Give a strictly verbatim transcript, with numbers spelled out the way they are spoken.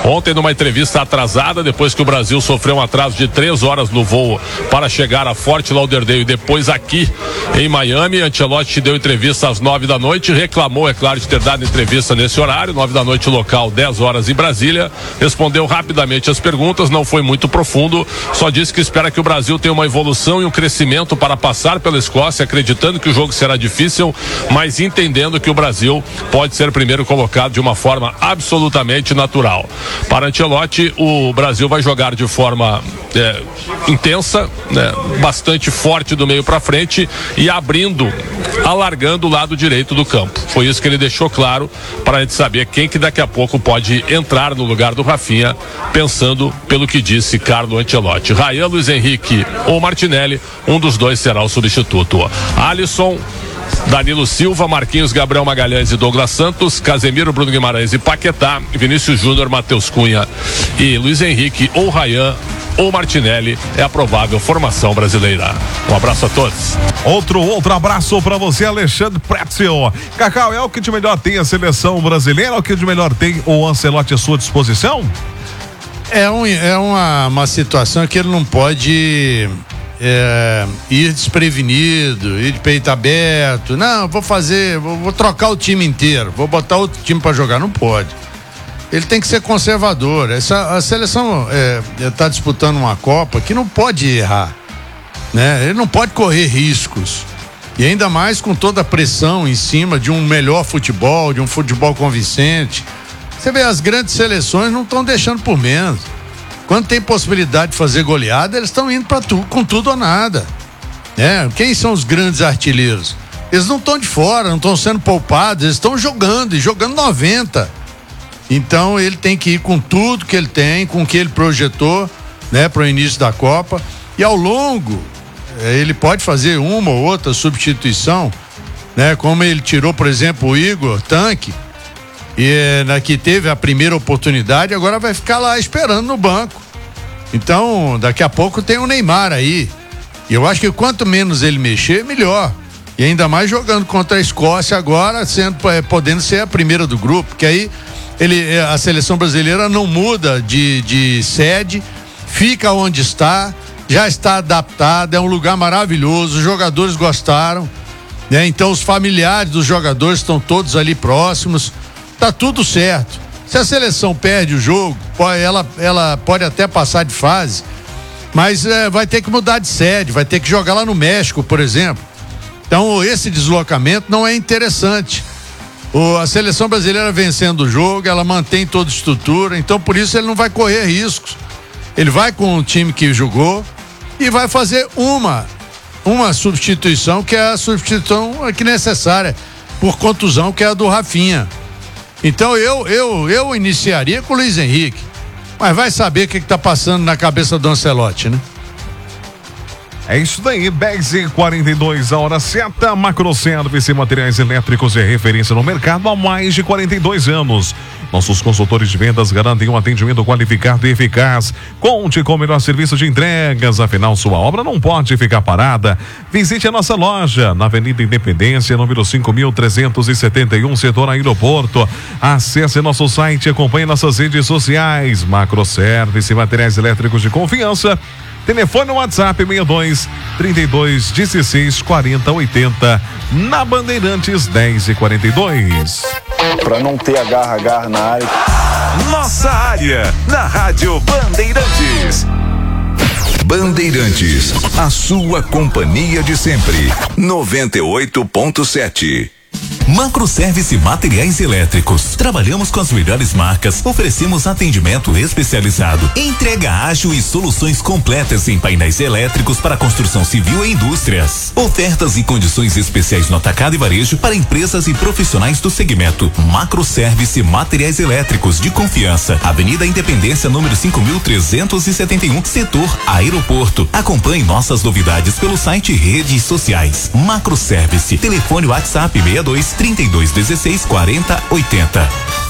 Ontem, numa entrevista atrasada, depois que o Brasil sofreu um atraso de três horas no voo para chegar a Fort Lauderdale e depois aqui em Miami, Ancelotti deu entrevista às nove da noite, reclamou, é claro, de ter dado entrevista nesse horário, nove da noite local, dez horas em Brasília, respondeu rapidamente as perguntas, não foi muito profundo, só disse que espera que o Brasil tenha uma evolução e um crescimento para passar pela Escócia, acreditando que o jogo será difícil, mas entendendo que o Brasil pode ser primeiro colocado de uma forma absolutamente natural. Para Ancelotti, o Brasil vai jogar de forma é, intensa, né, bastante forte do meio para frente e abrindo, alargando o lado direito do campo. Foi isso que ele deixou claro para a gente saber quem que daqui a pouco pode entrar no lugar do Rafinha, pensando pelo que disse Carlo Ancelotti. Ryan, Luiz Henrique ou Martinelli, um dos dois será o substituto. Alisson, Danilo Silva, Marquinhos, Gabriel Magalhães e Douglas Santos, Casemiro, Bruno Guimarães e Paquetá, Vinícius Júnior, Matheus Cunha e Luiz Henrique ou Ryan ou Martinelli é a provável formação brasileira. Um abraço a todos. Outro, outro abraço para você, Alexandre Pretzel. Cacau, é o que de melhor tem a seleção brasileira? É o que de melhor tem o Ancelotti à sua disposição? É, um, é uma, uma situação que ele não pode é, ir desprevenido, ir de peito aberto. Não, vou fazer, vou, vou trocar o time inteiro, vou botar outro time para jogar. Não pode. Ele tem que ser conservador. Essa, a seleção está é, disputando uma Copa que não pode errar, né? Ele não pode correr riscos. E ainda mais com toda a pressão em cima de um melhor futebol, de um futebol convincente. Você vê, as grandes seleções não estão deixando por menos. Quando tem possibilidade de fazer goleada, eles estão indo para tu, com tudo ou nada, né? Quem são os grandes artilheiros? Eles não estão de fora, não estão sendo poupados, eles estão jogando e jogando noventa. Então ele tem que ir com tudo que ele tem, com o que ele projetou, né, para o início da Copa. E ao longo, ele pode fazer uma ou outra substituição, né? Como ele tirou, por exemplo, o Igor Tanque, e na que teve a primeira oportunidade, agora vai ficar lá esperando no banco. Então, daqui a pouco tem o Neymar aí. E eu acho que quanto menos ele mexer, melhor. E ainda mais jogando contra a Escócia agora, sendo, podendo ser a primeira do grupo, que aí ele, a seleção brasileira não muda de, de sede, fica onde está, já está adaptada, é um lugar maravilhoso, os jogadores gostaram, né? Então os familiares dos jogadores estão todos ali próximos, tá tudo certo. Se a seleção perde o jogo, ela, ela pode até passar de fase, mas é, vai ter que mudar de sede, vai ter que jogar lá no México, por exemplo. Então esse deslocamento não é interessante. O, a seleção brasileira vencendo o jogo, ela mantém toda a estrutura, então por isso ele não vai correr riscos. Ele vai com o time que jogou e vai fazer uma uma substituição, que é a substituição que necessária por contusão, que é a do Rafinha. Então eu eu eu iniciaria com o Luiz Henrique, mas vai saber o que está passando na cabeça do Ancelotti, né? É isso daí, dez e quarenta e dois, a hora certa. Macroservice Materiais Elétricos é referência no mercado há mais de quarenta e dois anos. Nossos consultores de vendas garantem um atendimento qualificado e eficaz. Conte com o melhor serviço de entregas, afinal sua obra não pode ficar parada. Visite a nossa loja na Avenida Independência, número cinco mil trezentos e setenta e um, setor Aeroporto. Acesse nosso site e acompanhe nossas redes sociais. Macroservice Materiais Elétricos de confiança. Telefone no WhatsApp seis dois, trinta e dois, dezesseis, quarenta, oitenta, na Bandeirantes dez e quarenta e dois. Para não ter agarra-agarra na área. Nossa área, na Rádio Bandeirantes. Bandeirantes, a sua companhia de sempre. noventa e oito ponto sete. Macroservice Materiais Elétricos. Trabalhamos com as melhores marcas, oferecemos atendimento especializado, entrega ágil e soluções completas em painéis elétricos para construção civil e indústrias. Ofertas e condições especiais no atacado e varejo para empresas e profissionais do segmento. Macroservice Materiais Elétricos de confiança. Avenida Independência, número cinco mil trezentos e setenta e um, setor Aeroporto. Acompanhe nossas novidades pelo site e redes sociais. Macroservice. Telefone WhatsApp seis dois, trinta e dois, dezesseis, quarenta, oitenta.